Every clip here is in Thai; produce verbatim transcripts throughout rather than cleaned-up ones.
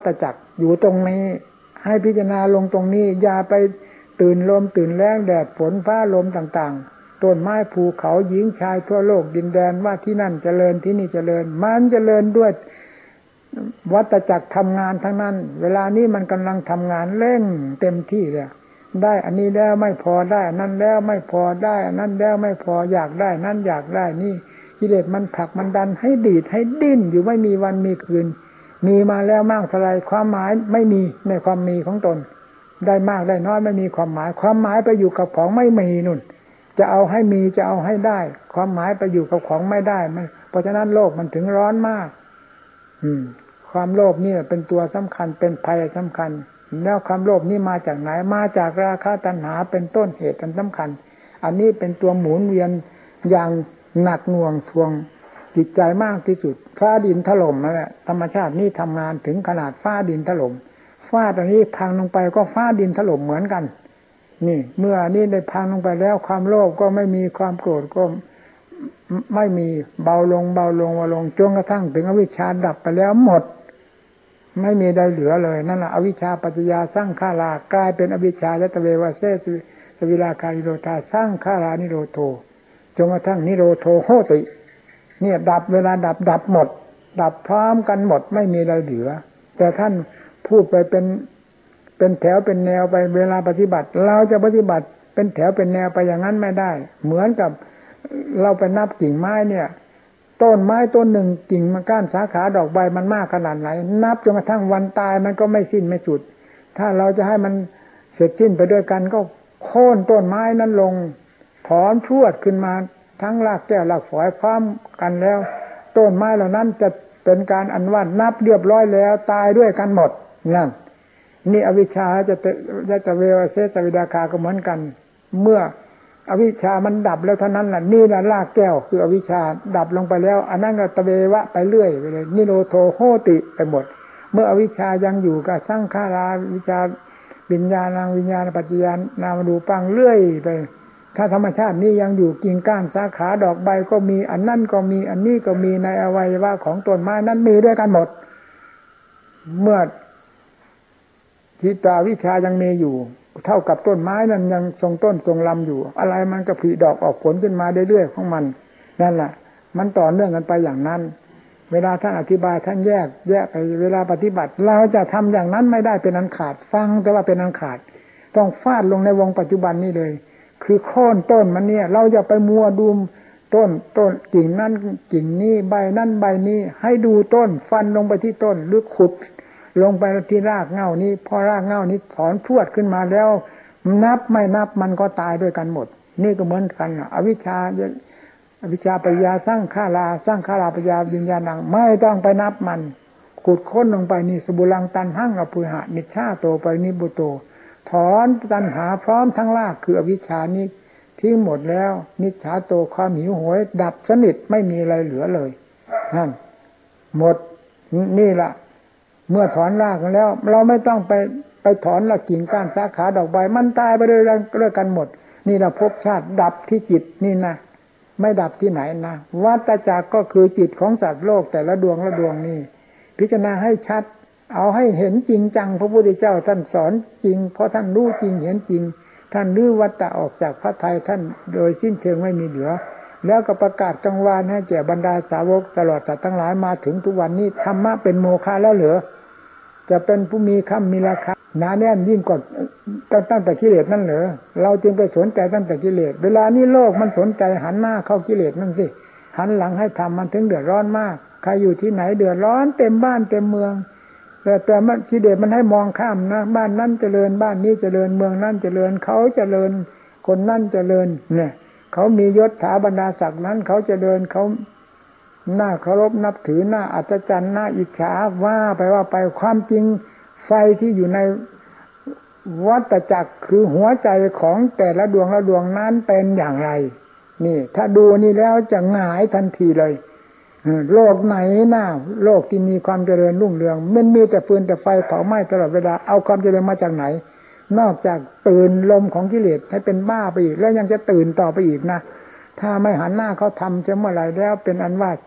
ฏจักรอยู่ตรงนี้ให้พิจารณาลงตรงนี้อย่าไปตื่นลมตื่นแรงแดดฝนฟ้าลมต่างๆต้นไม้ภูเขาหญิงชายทั่วโลกดินแดนว่าที่นั่นเจริญที่นี่เจริญมันเจริญด้วยวัฏจักรทำงานทั้งนั้นเวลานี้มันกำลังทำงานเร่งเต็มที่เลยได้อันนี้แล้วไม่พอได้อันนั้นแล้วไม่พอได้อันนั้นแล้วไม่พออยากได้นั่นอยากได้นี่กิเลสมันผลักมันดันให้ดีดให้ดิ้นอยู่ไม่มีวันมีคืนมีมาแล้วมากเท่าไรความหมายไม่มีในความมีของตนได้มากได้น้อยไม่มีความหมายความหมายไปอยู่กับของไม่มีนุ่นจะเอาให้มีจะเอาให้ได้ความหมายไปอยู่กับของไม่ได้มันเพราะฉะนั้นโลกมันถึงร้อนมากอืมความโลภนี่เป็นตัวสำคัญเป็นภัยสำคัญแล้วความโลภนี่มาจากไหนมาจากราคะตัณหาเป็นต้นเหตุอันสำคัญอันนี้เป็นตัวหมุนเวียนอย่างหนักหน่วงทวงจิตใจมากที่สุดฟ้าดินถล่มนั่นแหละธรรมชาตินี่ทำงานถึงขนาดฟ้าดินถล่มฟ้าตรงนี้พังลงไปก็ฟ้าดินถล่มเหมือนกันนี่เมื่อนี้ได้พังลงไปแล้วความโลภก็ไม่มีความโกรธก็ไม่มีเบาลงเบาลงเบาลงจนกระทั่งถึงอวิชชาดับไปแล้วหมดไม่มีใดเหลือเลยนั่นแหละอวิชชาปัจจยาสร้างฆารากลายเป็นอวิชชายตเววเสสวิราคานิโรธาสร้างฆารานิโรโธจนกระทั่งนิโรโธโหติเนี่ยดับเวลาดับดับหมดดับพร้อมกันหมดไม่มีใดเหลือแต่ท่านพูดไปเป็นเป็นแถวเป็นแนวไปเวลาปฏิบัติเราจะปฏิบัติเป็นแถวเป็นแนวไปอย่างนั้นไม่ได้เหมือนกับเราไปนับกิ่งไม้เนี่ยต้นไม้ต้นหนึ่งกิ่งมันก้านสาขาดอกใบมันมากขนาดไหนนับจนกระทั่งวันตายมันก็ไม่สิ้นไม่สุดถ้าเราจะให้มันเสร็จสิ้นไปด้วยกันก็โค่นต้นไม้นั้นลงถอนพรวดขึ้นมาทั้งรากแก้วรากฝอยพร้อมกันแล้วต้นไม้เหล่านั้นจะเป็นการอันว่านับเรียบร้อยแล้วตายด้วยกันหมดนั่นนี่อวิชชาจะจะจะเววเสสวิดาคาก็เหมือนกันเมื่ออวิชชามันดับแล้วเท่านั้นแหละนี่แหละรากแก้วคืออวิชชาดับลงไปแล้วอันนั้นก็ตะเววะไปเรื่อยไปเลยนิโรโธโหติไปหมดเมื่ออวิชชายังอยู่กับสังขาราวิชชาวิญญาณังวิญญาณปัจจยานามดูปังเรื่อยไปถ้าธรรมชาตินี้ยังอยู่กิ่งก้านสาขาดอกใบก็มีอันนั้นก็มีอันนี้ก็มีในอวัยวะของต้นไม้นั้นมีด้วยกันหมดเมื่อจิตาวิชายังมีอยู่เท่ากับต้นไม้นั้นยังทรงต้นทรงลำอยู่อะไรมันก็ผลิดอกออกผลขึ้นมาเรื่อยๆของมันนั่นแหละมันต่อเนื่องกันไปอย่างนั้นเวลาท่านอธิบายท่านแยกแยกไปเวลาปฏิบัติเราจะทำอย่างนั้นไม่ได้เป็นอันขาดฟังแต่ว่าเป็นอันขาดต้องฟาดลงในวงปัจจุบันนี้เลยคือโค่นต้นมันเนี่ยเราจะไปมัวดูต้นต้นกิ่งนั้นกิ่งนี้ใบนั้นใบนี้ให้ดูต้นฟันลงไปที่ต้นหรือขุดลงไปที่รากเหง้านี้พอรากเหง้านี้ถอนพรวดขึ้นมาแล้วนับไม่นับมันก็ตายด้วยกันหมดนี่ก็เหมือนกันอวิชชาอวิชชาปัญญาสร้างฆาราสร้างฆาราปัญญาวิญญาณังไม่ต้องไปนับมันขุดค้นลงไปนี่สบุลังตันหั่งอภุหะนิชชาโตไปนิบุโตถอนตัณหาพร้อมทั้งรากคืออวิชชานี้ทิ้งหมดแล้วนิชชาโตความหิวโหยดับสนิทไม่มีอะไรเหลือเลยนั่นหมดนี่ล่ะเมื่อถอนรากแล้วเราไม่ต้องไปไปถอนละกิ่งก้านสาขาดอกใบมันตายไปเลยเลิกกันหมดนี่เราภพชาติดับที่จิตนี่นะไม่ดับที่ไหนนะวัฏจักรก็คือจิตของสัตว์โลกแต่ละดวงละดวงนี่พิจารณาให้ชัดเอาให้เห็นจริงจังพระพุทธเจ้าท่านสอนจริงเพราะท่านรู้จริงเห็นจริงท่านลื้อวัฏฏะออกจากพระทัยท่านโดยสิ้นเชิงไม่มีเหลือแล้วก็ประกาศกลางวานให้แก่บรรดาสาวกตลอดสัตว์ทั้งหลายมาถึงทุกวันนี้ธรรมะเป็นโมฆะแล้วเหรือจะเป็นผู้มีค่ำมีราคาหนาแน่นยิ่งกว่าตั้งแต่กิเลสนั่นเหรอเราจึงไปสนใจตั้งแต่กิเลสเวลานี้โลกมันสนใจหันหน้าเข้ากิเลสนั่นสิหันหลังให้ทำมันถึงเดือดร้อนมากใครอยู่ที่ไหนเดือดร้อนเต็มบ้านเต็มเมืองแต่แต่มันกิเลสมันให้มองข้ามนะบ้านนั้นเจริญบ้านนี้เจริญเมืองนั้นเจริญเขาเจริญคนนั้นเจริญเนี่ยเขามียศถาบรรดาศักดิ์นั้นเขาเจริญเขาหน้าเคารพนับถือหน้าอัศจรรย์หน้าอิจฉาว่าไปว่าไปความจริงไฟที่อยู่ในวัฏจักรคือหัวใจของแต่ละดวงละดวงนั้นเป็นอย่างไรนี่ถ้าดูนี่แล้วจะหงายทันทีเลยโลกไหนหน้าโลกที่มีความเจริญรุ่งเรืองมันมีแต่ฟืนแต่ไฟเผาไหม้ตลอดเวลาเอาความเจริญมาจากไหนนอกจากตื่นลมของกิเลสให้เป็นบ้าไปอีกแล้วยังจะตื่นต่อไปอีกนะถ้าไม่หันหน้าเขาทำจะเมื่อไรแล้วเป็นอันว่า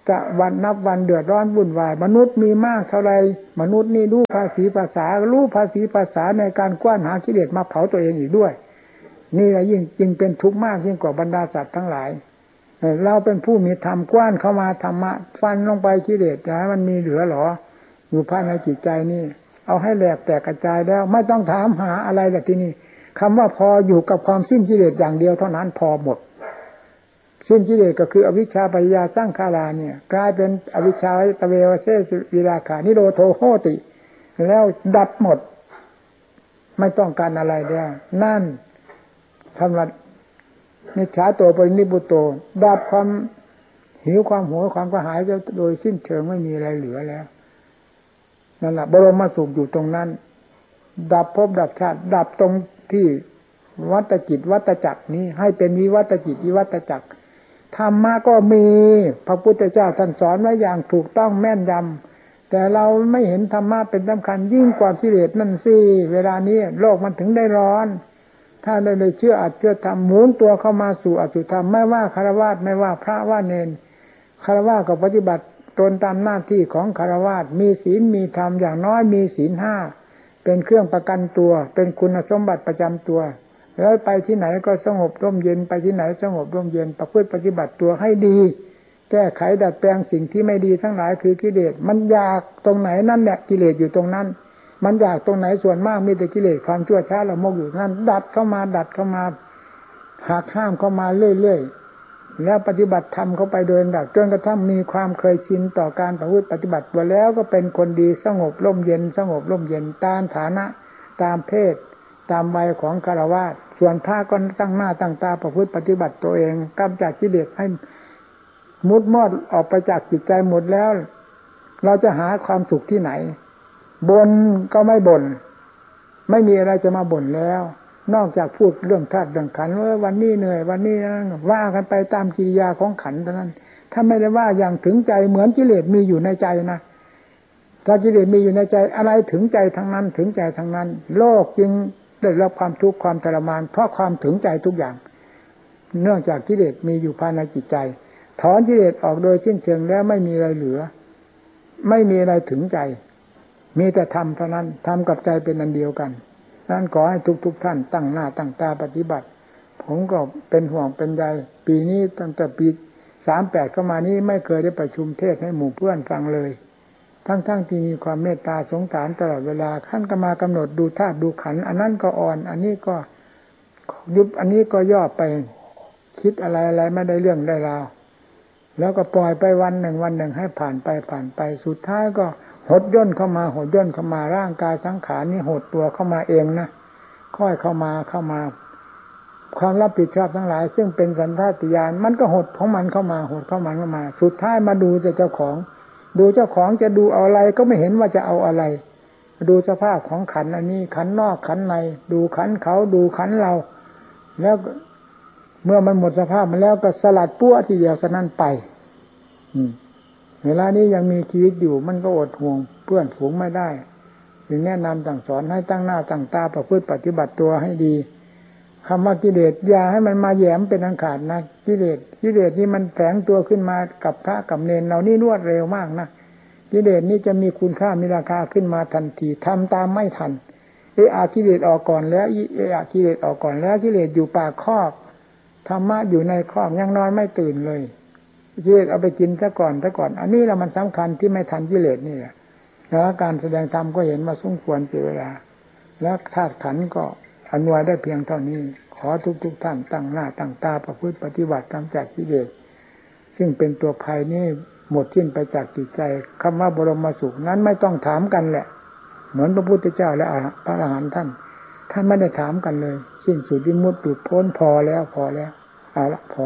จะวันนับวันเดือดร้อนวุ่นวายมนุษย์มีมากเท่าไรมนุษย์นี่รู้ภาษีภาษารู้ภาษีภาษาในการกว้านหากิเลสมาเผาตัวเองอีกด้วยนี่แหละยิ่งยิ่งเป็นทุกข์มากยิ่งกว่าบรรดาสัตว์ทั้งหลายเราเป็นผู้มีธรรมกว้านเข้ามาธรรมะฟันลงไปกิเลสจะให้มันมีเหลือหรออยู่ภายในจิตใจนี่เอาให้แหลกแตกกระจายแล้วไม่ต้องถามหาอะไรแต่ที่นี่คำว่าพออยู่กับความสิ้นกิเลสอย่างเดียวเท่านั้นพอหมดสิ้นกิเลสก็คืออวิชชาปัญญาสร้างคาราเนี่ยกลายเป็นอวิชชาตะเววเสสวิราคานิโรโทโหติแล้วดับหมดไม่ต้องการอะไรแล้วนั่นธรรมะนิจฉาโตปรินิพพุโตดับความหิวความโหยความกระหายโดยสิ้นเชิงไม่มีอะไรเหลือแล้วนั่นแหละบรมสุขอยู่ตรงนั้นดับภพดับชาติดับตรงที่วัฏจิตวัฏจักรนี้ให้เป็นวิวัฏจิตวิวัฏจักรธรรมะก็มีพระพุทธเจ้าท่านสอนไว้อย่างถูกต้องแม่นยำแต่เราไม่เห็นธรรมะเป็นสำคัญยิ่งกว่ากิเลสนั่นสิเวลานี้โลกมันถึงได้ร้อนถ้าได้เลยเชื่ออัดเชื่อทำหมุนตัวเข้ามาสู่อสุธรรมไม่ว่าฆราวาสไม่ว่าพระว่าเนรฆราวาสก็ปฏิบัติตนตามหน้าที่ของฆราวาสมีศีลมีธรรมอย่างน้อยมีศีลห้าเป็นเครื่องประกันตัวเป็นคุณสมบัติประจำตัวแล้วไปที่ไหนก็สงบร่มเย็นไปที่ไหนสงบร่มเย็นประพฤติปฏิบัติตัวให้ดีแก้ไขดัดแปลงสิ่งที่ไม่ดีทั้งหลายคือกิเลสมันอยากตรงไหนนั่นแหละกิเลสอยู่ตรงนั้นมันอยากตรงไหนส่วนมากมีแต่กิเลสความชั่วช้าละโมบอยู่นั่นดัดเข้ามาดัดเข้ามาหักห้ามเข้ามาเรื่อยๆแล้วปฏิบัติธรรมเข้าไปโดยลำดับจนกระทั่งมีความเคยชินต่อการประพฤติปฏิบัติตัวแล้วก็เป็นคนดีสงบร่มเย็นสงบร่มเย็นตามฐานะตามเพศตามวัยของฆราวาสส่วนพระก็ตั้งหน้าตั้งตาประพฤติปฏิบัติตัวเองกำจัดกิเลสให้มุดมอดออกไปจากจิตใจหมดแล้วเราจะหาความสุขที่ไหนบ่นก็ไม่บ่นไม่มีอะไรจะมาบ่นแล้วนอกจากพูดเรื่องธาตุเรื่องขันธ์ว่าวันนี้เหนื่อยวันนี้ว่ากันไปตามกิริยาของขันธ์เท่านั้นถ้าไม่ได้ว่าอย่างถึงใจเหมือนกิเลสมีอยู่ในใจนะถ้ากิเลสมีอยู่ในใจอะไรถึงใจทั้งนั้นถึงใจทั้งนั้นโลกจึงได้รับความทุกข์ความทรมานเพราะความถึงใจทุกอย่างเนื่องจากกิเลสมีอยู่ภายในจิตใจถอนกิเลสออกโดยสิ้นเชิงแล้วไม่มีอะไรเหลือไม่มีอะไรถึงใจมีแต่ธรรมเท่านั้นธรรมกับใจเป็นอันเดียวกันนั้นขอให้ทุกๆท่านตั้งหน้าตั้งตาปฏิบัติผมก็เป็นห่วงเป็นใยปีนี้ตั้งแต่ปีสามแปดเข้ามานี้ไม่เคยได้ประชุมเทศให้หมู่เพื่อนฟังเลยทั้งๆที่มีความเมตตาสงสารตลอดเวลาขั้นก็มากำหนดดูธาตุดูขันธ์อันนั้นก็อ่อนอันนี้ก็ยุบอันนี้ก็ย่อไปคิดอะไรอะไรไม่ได้เรื่องได้ราวแล้วก็ปล่อยไปวันหนึ่งวันหนึ่งให้ผ่านไปผ่านไปสุดท้ายก็หดย่นเข้ามาหดย่นเข้ามาร่างกายสังขารนี่หดตัวเข้ามาเองนะค่อยเข้ามาเข้ามาความรับผิดชอบทั้งหลายซึ่งเป็นสัญชาตญาณมันก็หดของมันเข้ามาหดเข้ามันเข้ามาสุดท้ายมาดูแต่เจ้าของดูเจ้าของจะดูเอาอะไรก็ไม่เห็นว่าจะเอาอะไรดูสภาพของขันอันนี้ขันนอกขันในดูขันเขาดูขันเราแล้วเมื่อมันหมดสภาพมันแล้วก็สลัดปั้วทีเดียวซะนั่นไปอืมเวลานี้ยังมีชีวิตอยู่มันก็อดห่วงเพื่อนฝูงไม่ได้จึงแนะนำสั่งสอนให้ตั้งหน้าตั้งตาประพฤติปฏิบัติตัวให้ดีคำว่ากิเลสอย่าให้มันมาแย้มเป็นอันขาดนะกิเลสกิเลสนี่มันแฝงตัวขึ้นมากับพระกับเนรเรานี่รวดเร็วมากนะกิเลสนี่จะมีคุณค่ามีราคาขึ้นมาทันทีทำตามไม่ทันเออากิเลสออกก่อนแล้วเออากิเลสออกก่อนแล้วกิเลสอยู่ปากคอกธรรมะอยู่ในคอกยังนอนไม่ตื่นเลยกิเลสเอาไปกินซะก่อนซะก่อนอันนี้แหละมันสำคัญที่ไม่ทันกิเลสนี่แหละแล้วการแสดงธรรมก็เห็นมาสมควรเสียเวลาแล้วธาตุขันธ์ก็อนุญาตได้เพียงเท่านี้ขอทุกๆท่านตั้งหน้าตั้งตาประพฤติปฏิบัติตามจากกิเลสซึ่งเป็นตัวภัยนี่หมดสิ้นไปจากจิตใจคำว่าบรมสุขนั้นไม่ต้องถามกันแหละเหมือนพระพุทธเจ้าและพระอรหันต์ท่านท่านไม่ได้ถามกันเลยสิ้นสุดวิมุตติหลุดพ้นพอแล้วพอแล้วเอาละพอ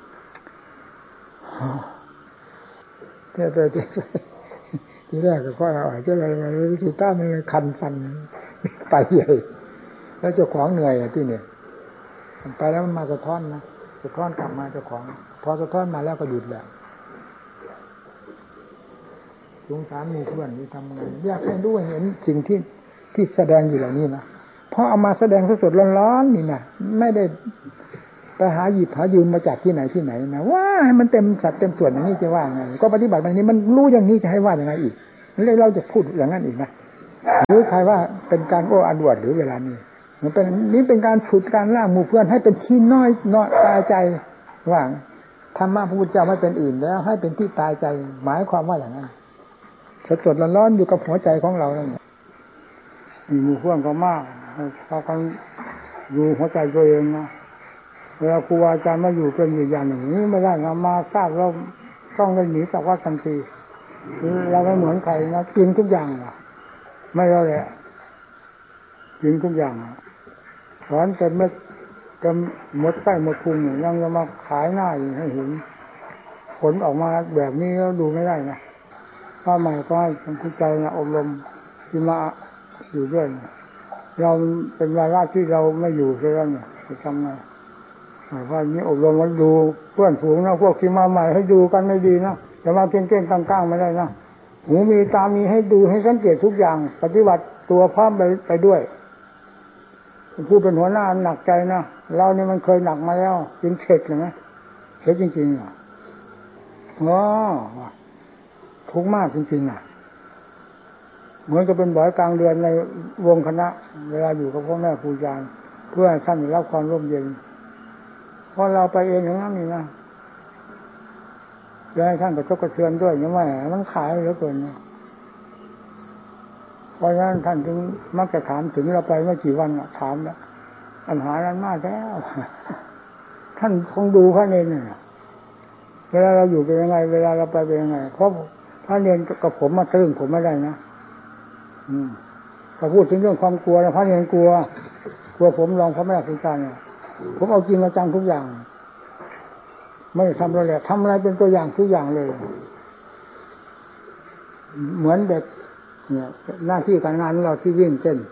เดี๋ยวเดี๋ยวทีแรกก็ค่อยเอาจะอะไรมาสุดท้ายมันเลยคันฟันไปใหญ่แล้วเจ้าของเหนื่อยอ่ะที่เนี่ยไปแล้วมันมาสะท้อนนะสะท้อนกลับมาเจ้าของพอสะท้อนมาแล้วก็หยุดแล้วสงสารมีเพื่อนมีทำงานอยากให้ด้วยเห็นสิ่งที่ที่แสดงอยู่เหล่านี้นะเพราะเอามาแสดงสดๆร้อนๆนี่นะไม่ได้ไปหาหยิบหายืมมาจากที่ไหนที่ไหนนะว่าให้มันเต็มสัดเต็มส่วนอย่างนี้จะว่าไงก็ปฏิบัติแบบนี้มันรู้อย่างนี้จะให้ว่าอย่างไรอีกแล้วเราจะพูดอย่างนั้นอีกนะหรือใครว่าเป็นการโอ้อวดหรือเวลานี้มันเป็นนี้เป็นการฝึกการล่าหมู่เพื่อนให้เป็นที่น้อยน้อยตายใจว่าธรรมะพระพุทธเจ้าไม่เป็นอื่นแล้วให้เป็นที่ตายใจหมายความว่าอย่างนั้นสดๆร้อนๆอยู่กับหัวใจของเรานั่นมีหมู่เพื่อนก็มากพากันอยู่หัวใจตัวเองนะเวลาครูอาจารย์มาอยู่เป็นอยู่อย่างนี้ไม่ได้นะมาทราบเราต้องได้หนีจากวัดทันทีเราไม่เหมือนใครนะกินทุกอย่างนะไม่เราแหละกินทุกอย่างสอนแต่เมื่อจะหมดไส้หมดพุงยังจะมาขายหน้าอยู่ให้เห็นผลออกมาแบบนี้แล้วดูไม่ได้นะถ้าใหม่ก็ให้คุณใจนะอบรมที่มาอยู่ด้วยเราเป็นวาระที่เราไม่อยู่ซะแล้วเนี่ยจะทำไงเพราะนี้อบรมมันดูเพื่อนฝูงนะพวกที่มาใหม่ให้ดูกันไม่ดีนะจะมาเก่งๆก้างๆไม่ได้นะหูมีตามีให้ดูให้สังเกตทุกอย่างปฏิบัติตัวพร้อมไปไปด้วยผู้เป็นหัวหน้าหนักใจนะเราเนี่ยมันเคยหนักมาแล้วจึงเข็ดเลยไหมเข็ดจริงๆอ่ะอ๋อทุกข์มากจริงๆอ่ะเหมือนกับเป็นบ่อยกลางเดือนในวงคณะเวลาอยู่กับพ่อแม่ครูอาจารย์เพื่อให้ท่านรับความร่มเย็นพอเราไปเองอย่างนั้นนี่นะแล้วให้ท่านกระทบกระเทือนด้วยยังไงมันขายเหลือเกินเพราะฉะนั้นท่านถึงมักจะถามถึงเราไปเมื่อกี่วันถามแล้วปัญหานั้นมากแล้วท่านคงดูพระเนรเนี่ยเวลาเราอยู่เป็นยังไงเวลาเราไปเป็นยังไงเพราะพระเนรกับผมมาตึงผมไม่ได้นะอืมถ้าพูดถึงเรื่องความกลัวนะพระเนรกลัวกลัวผมลองพระแม่ครูอาจารย์เนี่ยผมเอาจริงเอาจังทุกอย่างไม่ทำอะไรเลยทำอะไรเป็นตัวอย่างทุกอย่างเลยเหมือนเด็กเนี่ยหน้าที่การงานของเราที่วิ่งเต้น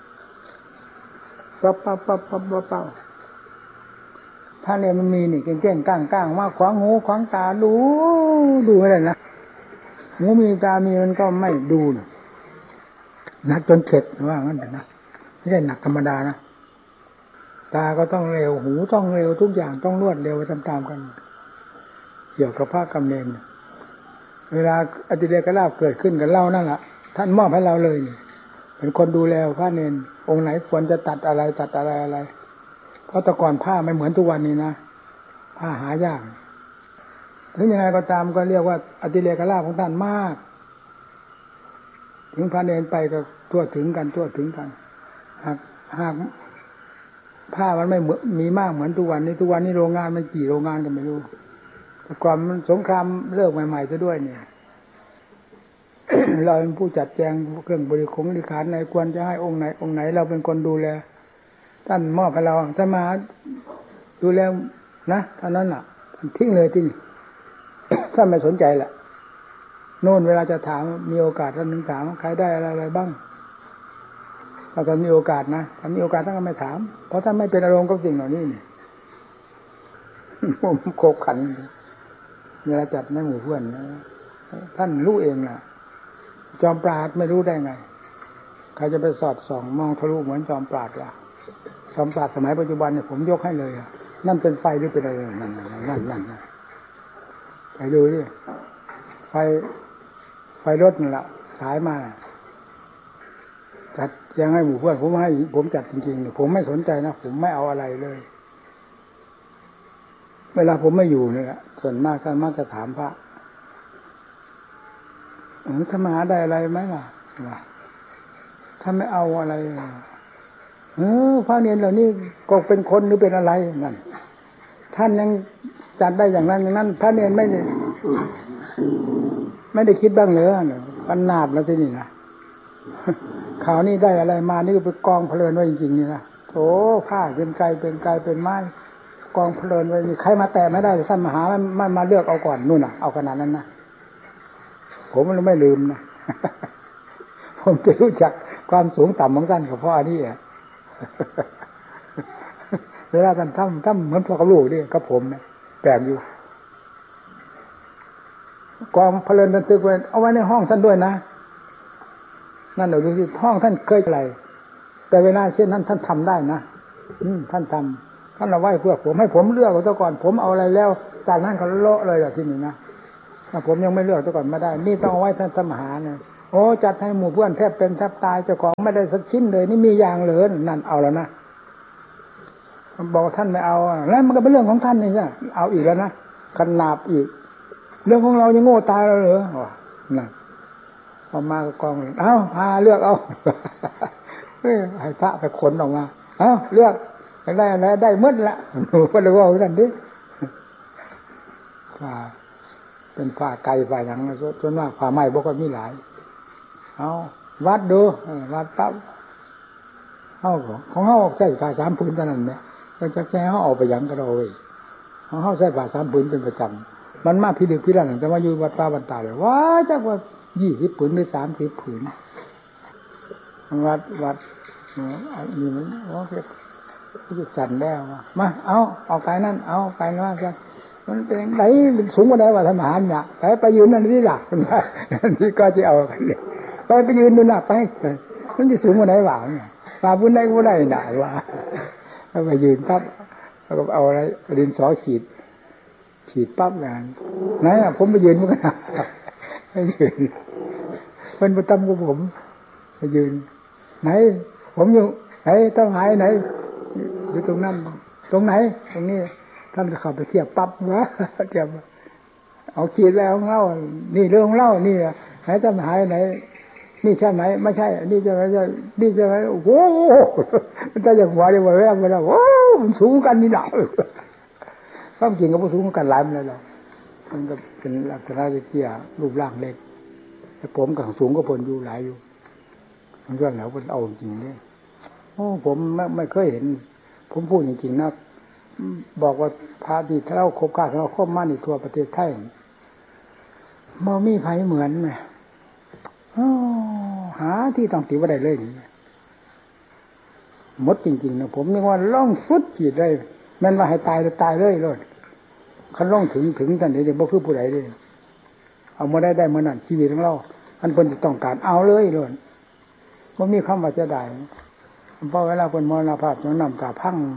ปั๊บปั๊บปั๊บปั๊บปั๊บปั๊บถ้าเนี่ยมันมีนี่เก่งๆก้างก้างมาขวางหูขวางตาดูดูไม่ได้นะหูมีตามีมันก็ไม่ดูหนักจนเข็ดว่างั้นแต่นะไม่ใช่หนักธรรมดานะตาก็ต้องเร็วหูต้องเร็วทุกอย่างต้องรวดเร็วไปตามๆกันเกี่ยวกับพระกำเนิดเวลาอติเรกราภเกิดขึ้นกับเรานั่นแหละท่านมอบให้เราเลยเป็นคนดูแลพระเนรองค์ไหนควรจะตัดอะไรตัดอะไรอะไรเพราะแต่ก่อนผ้าไม่เหมือนทุกวันนี้นะผ้าหายากถึงยังไงก็ตามก็เรียกว่าอติเรกราภของท่านมากถึงพระเนรไปก็ทั่วถึงกันทั่วถึงกันหากหากผ้ามันไม่มีมากเหมือนทุกวันนี้ทุกวันนี้โรงงานมันกี่โรงงานกันไม่รู้แต่ก่อนมันสงครามเลิกใหม่ๆซะด้วยเนี่ย เราเป็นผู้จัดแจงเครื่องบริโภคบริการไหนควรจะให้องค์ไหนองค์ไหนเราเป็นคนดูแลท่านมอบให้เราท่านมาดูแลนะเท่านั้นน่ะทิ้งเลยทิ้ง ท่านไม่สนใจแหละโน่นเวลาจะถามมีโอกาสท่านนึงถามใครได้อะไรอะไรบ้างเราจะมีโอกาสนะถ้ามีโอกาสท่านก็ไม่ถามเพราะท่านไม่เป็นอารมณ์กับสิ่งเหล่านี้นี่ผมโคบขันเวลาจัดในหมู่เพื่อนนะท่านรู้เองนะจอมปราดไม่รู้ได้ไงใครจะไปสอดส่องมองทะลุเหมือนจอมปราดล่ะจอมปราดสมัยปัจจุบันเนี่ยผมยกให้เลยนั่นเป็นไฟหรือเป็นอะไรนั่นนั่นนั่นไปดูดิไฟไฟรถนี่แหละสายมาจัดยังให้หมู่เพื่อนผมให้ผมจัดจริงๆผมไม่สนใจนะผมไม่เอาอะไรเลยเวลาผมไม่อยู่เนี่ยส่วนมากท่านมักจะถามพระเออถ้ามาหาได้อะไรไหมล่ะถ้าไม่เอาอะไรเออพระเนรเหล่านี้ก็เป็นคนหรือเป็นอะไรนั่นท่านยังจัดได้อย่างนั้นอย่างนั้นพระเนรไม่ได้ไม่ได้คิดบ้างเหรอปัญนาบแล้วที่นี่นะข่าวนี้ได้อะไรมานี่ก็ไปกองเพลินไว้จริงๆนี่นะโถผ้าเป็นไกลเป็นไกลเป็นไม้กองเพลินไว้นี่ใครมาแตะไม่ได้ท่านมหามันมาเลือกเอาก่อนนู่นน่ะเอาขนาดนั้นนะผมมันไม่ลืมนะผมจะรู้จักความสูงต่ำของท่านกับพ่ออันนี้อ่ะเวลาท่านทำทำเหมือนพ่อกับลูกนี่กับผมนะแปลกอยู่กองเพลินท่านตึกไว้เอาไว้ในห้องท่านด้วยนะนั่นเดี๋ยวดูที่ห้องท่านเคยอะไรแต่เวลาเช่นนั้นท่านทำได้นะอืมท่านทท่านเอาไว้เพื่อผมให้ผมเลือกเอาก่อนผมเอาอะไรแล้วจากนั้นเขาโละเลยอย่างที่นี่นะถ้าผมยังไม่เลือกซะก่อนไม่ได้นี่ต้องเอาไว้ท่านสมหาเนี่ยโอ้จัดให้หมู่เพื่อนแทบเป็นแทบตายเจ้าของไม่ได้สักชิ้นเลยนี่มีอย่างเหลือนั่นเอาแล้วนะบอกท่านไม่เอาแล้วมันก็เป็นเรื่องของท่านนี่ใช่เอาอีกแล้วนะขนาบอีกเรื่องของเรายังโง่ตายแล้วเหรอนั่นพอมาก็กองเอ้าพาเลือกเอาให้พระไปขนออกมาเอ้าเลือกได้อะไรได้หมดละก็เลยว่าท่านดิฝ่าเป็นฝ่าไกลฝ่าอย่างนั้นจนว่าฝ่าไม้บอกว่ามีหลายเอาวัดดูวัดปั๊บเข้าของของเข้าใส่ฝ่าสามพื้นเท่านั้นเนี่ยก็จะแก้เขาออกไปยังก็เราเว้ยของเข้าใส่ฝ่าสามพื้นเป็นประจำมันมาพิดึกพิลั่นแต่ว่าอยู่วัดป่าบรรดาเลยว่าจักว่ายี่สิบผืนหรือสามสิบผืนวัดวัดนี่มันโอ้ยจะสั่นแล้วมาเอาเอาไกลนั่นเอาไกลว่าจะมันเป็นไหนสูงกว่าไหนวะธรรมหานเนี่ยไปไปยืนนั่นนี่หลักนี่ก็จะเอากันเลยไปไปยืนดูหนักไปมันจะสูงกว่าไหนวะเนี่ยมาบุญได้บุญได้หนาว่าไปยืนปั๊บแล้วก็เอาอะไรดินสอขีดขีดปั๊บงานไหนอ่ะผมไปยืนมันก็หนักไปยืนเป็นประจำของผมไปยืนไหนผมอยู่ไหนต้องหายไหนอยู่ตรงนั้นตรงไหนตรงนี้ท่านก็เข้าไปเทียบปั๊บวะเทียบเอาขีดแล้วของเล่านี่เรื่องของเล่านี่ไหนต้องหายไหนนี่ใช่ไหมไม่ใช่นี่จะไม่ใช่นี่จะไม่โอ้โหมันจะอย่างหัวเดียวแวบไปแล้วโอ้มันสูงกันนี่หนาความจริงก็ไม่สูงกันหลายมันเลยหรอกมันก็เป็นลักษณะเตี้ยรูปร่างเล็กแต่ผมกับสูงก็ผลอยู่หลายอยู่มันเรื่องแล้วมันเอาจริงเนี่ยโอ้ผมไม่ไม่เคยเห็นผมพูดจริงๆนะบอกว่าพระที่เท่าคบค้าเราคบมาในทั่วประเทศไทยบ่มีไผเหมือนไหมหาที่ต้องติว่าได้เลยนี่มดจริงๆนะผมนึกว่าล่องฟุดขีดได้นั่นว่าให้ตายจะตายเลยเลยคันล่องถึงถึงท่านนี้เดี๋ยวบ่คือผู้ใดเลยเอามาได้ได้เมื่อนั้นชีวิตของเราอันเพิ่นจะต้องการเอาเลยเลยบ่มีคำว่าเสียดายเพราะเวลาคนมรณภาพต้องนำกาพัง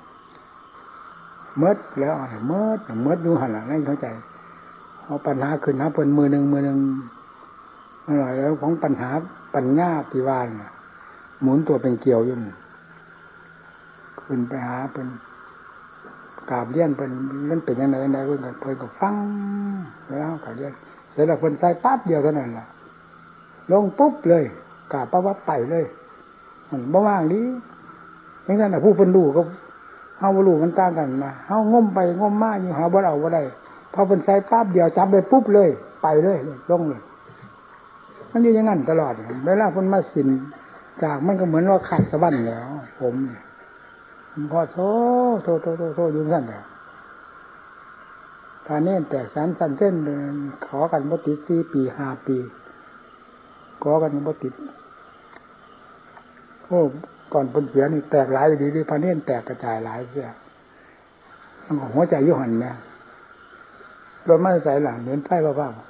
เมดแล้วเมดเมดดูหันหลังนั่นเข้าใจเอาปัญหาขึ้นหาเพิ่นมือหนึ่งมือหนึ่งอร่อยแล้วของปัญหาปัญญาติวานหมุนตัวเป็นเกลียวอยู่ขึ้นไปหาเป็นกราบเลี้ยนเป็นนั่นเป็นยังไงยังไงเพิ่นก็เพิ่นก็ฟังแล้วกราบเลี้ยนเสร็จแล้วเพิ่นใส่ปั๊บเดียวเท่านั้นล่ะลงปุ๊บเลยกราบปั๊บวัดไต่เลยมันบ่ว่างนี้เพราะฉะนั้นผู้เพิ่นรู้ก็เฮาบ่รู้มันต่างกันมาเฮางมไปงมมาอยู่หาบ่เอาบ่ได้พอเพิ่นใส่ปั๊บเดียวจับได้ปุ๊บเลยไปเลยลงเลยมันอยู่อย่างนั้นตลอดเวลาเพิ่นมาสินจากมันก็เหมือนว่าขาดสะบั้นแล้วผมพอโธ่โธ่โธ่โธ่อยู่นั่นแหละตอนนี้แต่สันสันเส้นขอกันบ่ติดสี่ปีห้าปีขอกันบ่ติดโอ้ก่อนเพิ่นเสียนี่แตกหลายดีดีพอเน้นแตกกระจายหลายเสียมันหัวใจอยู่หั่นแม่รถมาใส่หลังเหมือนไฟบ้า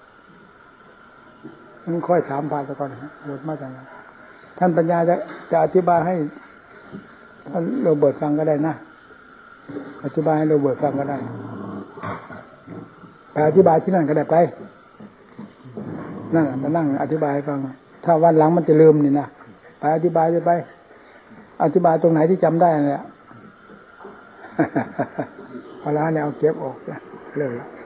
ๆมันค่อยถามพาซะก่อนรถมาจากไหนท่านปัญญาจะจะอธิบายให้ท่านโรเบิร์ตฟังก็ได้นะอธิบายให้โรเบิร์ตฟังก็ได้ไปอธิบายที่นั่นก็ได้ไปนั่นมานั่งอธิบายให้ฟังถ้าวันหลังมันจะลืมนี่นะไปอธิบายไปอธิบายตรงไหนที่จำได้เนี่ยพอแล้วเนี่ยเอาเก็บออกเลิกละ